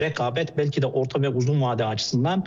rekabet belki de orta ve uzun vade açısından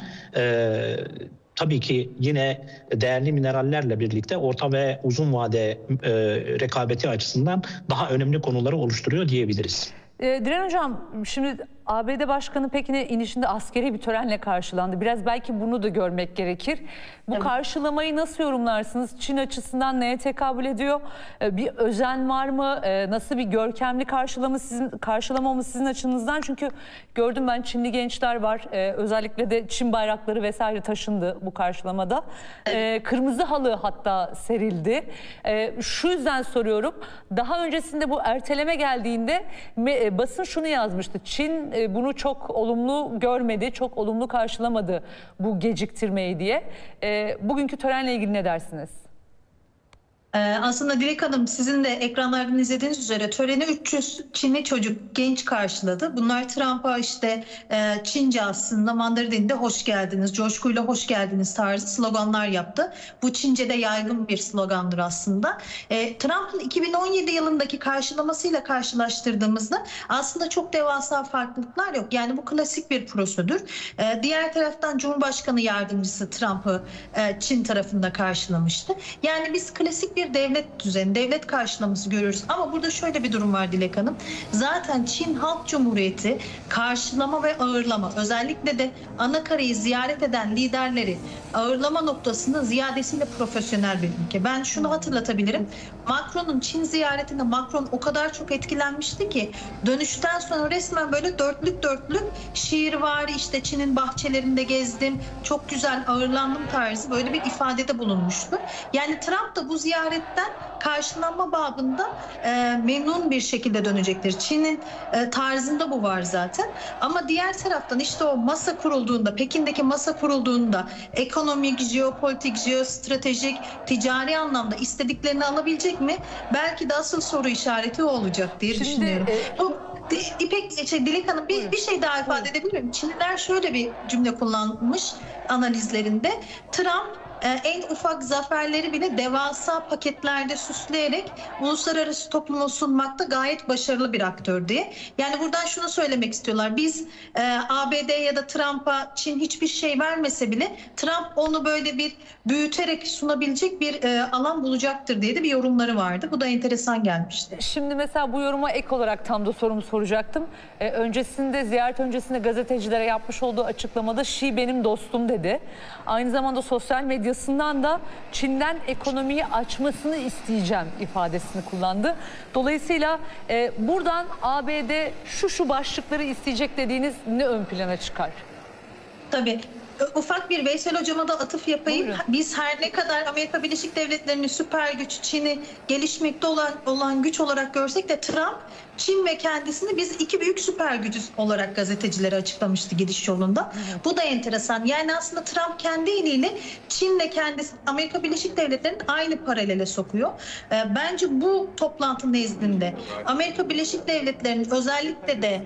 tabii ki yine değerli minerallerle birlikte orta ve uzun vade rekabeti açısından daha önemli konuları oluşturuyor diyebiliriz. Diren Hocam, şimdi ABD Başkanı Pekin'e inişinde askeri bir törenle karşılandı. Biraz belki bunu da görmek gerekir. Bu karşılamayı nasıl yorumlarsınız? Çin açısından neye tekabül ediyor? Bir özen var mı? Nasıl bir görkemli karşılama mı sizin açınızdan? Çünkü gördüm ben Çinli gençler var. Özellikle de Çin bayrakları vesaire taşındı bu karşılamada. Kırmızı halı hatta serildi. Şu yüzden soruyorum. Daha öncesinde bu erteleme geldiğinde basın şunu yazmıştı. Çin bunu çok olumlu görmedi, çok olumlu karşılamadı bu geciktirmeyi diye. Bugünkü törenle ilgili ne dersiniz? Aslında Dilek Hanım, sizin de ekranlardan izlediğiniz üzere töreni 300 Çinli çocuk, genç karşıladı. Bunlar Trump'a işte Çince aslında Mandarin'de hoş geldiniz, coşkuyla hoş geldiniz tarzı sloganlar yaptı. Bu Çince'de yaygın bir slogandır aslında. Trump'ın 2017 yılındaki karşılamasıyla karşılaştırdığımızda aslında çok devasa farklılıklar yok. Yani bu klasik bir prosedür. Diğer taraftan Cumhurbaşkanı Yardımcısı Trump'ı Çin tarafında karşılamıştı. Yani biz klasik bir devlet düzeni, devlet karşılaması görüyoruz. Ama burada şöyle bir durum var Dilek Hanım. Zaten Çin Halk Cumhuriyeti karşılama ve ağırlama, özellikle de Anakara'yı ziyaret eden liderleri ağırlama noktasında ziyadesiyle profesyonel bir ülke. Ben şunu hatırlatabilirim. Macron'un Çin ziyaretinde Macron o kadar çok etkilenmişti ki dönüşten sonra resmen böyle dörtlük şiirvari, işte Çin'in bahçelerinde gezdim, çok güzel ağırlandım tarzı böyle bir ifadede bulunmuştu. Yani Trump da bu ziyaretten karşılanma babında memnun bir şekilde dönecektir. Çin'in tarzında bu var zaten. Ama diğer taraftan işte o masa kurulduğunda, Pekin'deki masa kurulduğunda ekonomik, jeopolitik, jeostratejik, ticari anlamda istediklerini alabilecek mi? Belki de asıl soru işareti o olacak diye düşünüyorum. Dilek Hanım, bir şey daha ifade edebilir miyim? Çinliler şöyle bir cümle kullanmış analizlerinde. Trump en ufak zaferleri bile devasa paketlerde süsleyerek uluslararası topluma sunmakta gayet başarılı bir aktör diye. Yani buradan şunu söylemek istiyorlar. Biz ABD ya da Trump'a Çin hiçbir şey vermese bile Trump onu böyle bir büyüterek sunabilecek bir alan bulacaktır diye de bir yorumları vardı. Bu da enteresan gelmişti. Şimdi mesela bu yoruma ek olarak tam da sorumu soracaktım. Ziyaret öncesinde gazetecilere yapmış olduğu açıklamada Xi benim dostum dedi. Aynı zamanda sosyal medyasından da Çin'den ekonomiyi açmasını isteyeceğim ifadesini kullandı. Dolayısıyla buradan ABD şu başlıkları isteyecek dediğiniz ne ön plana çıkar? Tabii. Ufak bir Veysel Hocam'a da atıf yapayım. Buyurun. Biz her ne kadar Amerika Birleşik Devletleri'nin süper güç, Çin'i gelişmekte olan güç olarak görsek de Trump, Çin ve kendisini biz iki büyük süper gücü olarak gazetecilere açıklamıştı gidiş yolunda. Bu da enteresan. Yani aslında Trump kendi eliyle Çin'le kendisi Amerika Birleşik Devletleri'nin aynı paralele sokuyor. Bence bu toplantı nezdinde Amerika Birleşik Devletleri'nin özellikle de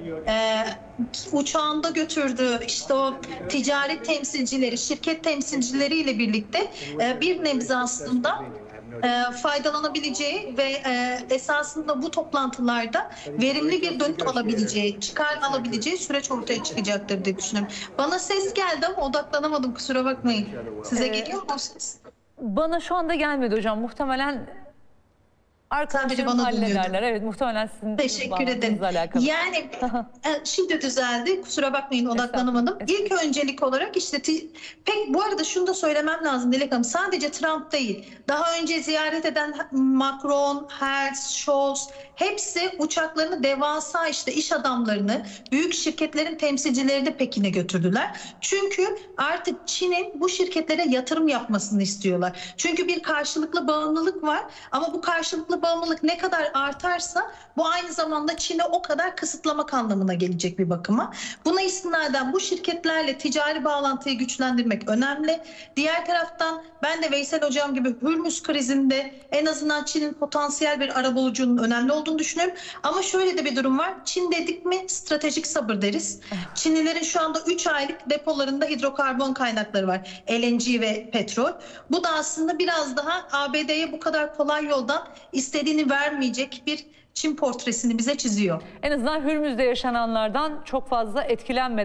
uçağında götürdüğü işte o ticari temsilcileri, şirket temsilcileriyle birlikte bir nebze aslında faydalanabileceği ve esasında bu toplantılarda verimli bir dönüt alabileceği, çıkar alabileceği süreç ortaya çıkacaktır diye düşünüyorum. Bana ses geldi ama odaklanamadım, kusura bakmayın. Size geliyor mu ses? Bana şu anda gelmedi hocam. Muhtemelen arkadaşlarım hallederler. Evet, muhtemelen sizin teşekkür ederim. Alakalı. Yani şimdi düzeldi. Kusura bakmayın, odaklanamadım. İlk öncelik olarak işte bu arada şunu da söylemem lazım Dilek Hanım. Sadece Trump değil. Daha önce ziyaret eden Macron, Herz, Scholz hepsi uçaklarını devasa işte iş adamlarını, büyük şirketlerin temsilcilerini Pekin'e götürdüler. Çünkü artık Çin'in bu şirketlere yatırım yapmasını istiyorlar. Çünkü bir karşılıklı bağımlılık var ama bu karşılıklı bağımlılık ne kadar artarsa bu aynı zamanda Çin'e o kadar kısıtlamak anlamına gelecek bir bakıma. Buna istinaden bu şirketlerle ticari bağlantıyı güçlendirmek önemli. Diğer taraftan ben de Veysel Hocam gibi Hürmüz krizinde en azından Çin'in potansiyel bir arabulucunun önemli olduğunu düşünüyorum. Ama şöyle de bir durum var. Çin dedik mi stratejik sabır deriz. Çinlilerin şu anda 3 aylık depolarında hidrokarbon kaynakları var. LNG ve petrol. Bu da aslında biraz daha ABD'ye bu kadar kolay yoldan istediğini vermeyecek bir Çin portresini bize çiziyor. En azından Hürmüz'de yaşananlardan çok fazla etkilenmeden